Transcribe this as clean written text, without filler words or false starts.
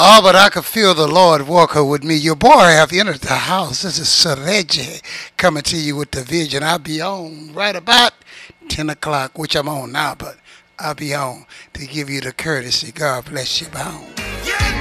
Oh, but I could feel the Lord walking with me. Your boy have entered the house. This is Sareje coming to you with the vision. I'll be on right about 10 o'clock, which I'm on now, but I'll be on to give you the courtesy. God bless you. Bound.